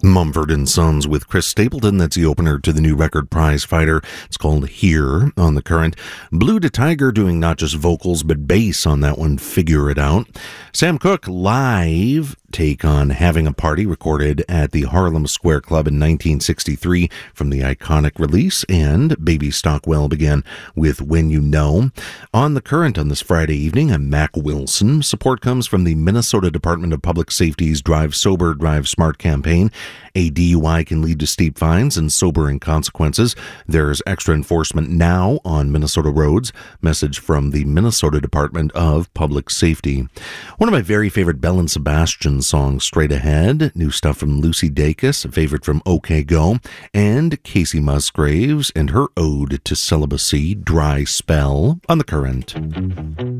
Mumford & Sons with Chris Stapleton. That's the opener to the new record Prize Fighter. It's called Here on the Current. Blue to Tiger doing not just vocals but bass on that one, Figure It Out. Sam Cooke live take on Having a Party, recorded at the Harlem Square Club in 1963 from the iconic release, and Baby Stockwell began with When You Know. On the Current on this Friday evening, I'm Mac Wilson. Support comes from the Minnesota Department of Public Safety's Drive Sober, Drive Smart campaign. A DUI can lead to steep fines and sobering consequences. There's extra enforcement now on Minnesota roads. Message from the Minnesota Department of Public Safety. One of my very favorite Belle and Sebastian songs straight ahead. New stuff from Lucy Dacus, a favorite from OK Go, and Casey Musgraves and her ode to celibacy, Dry Spell, on the Current.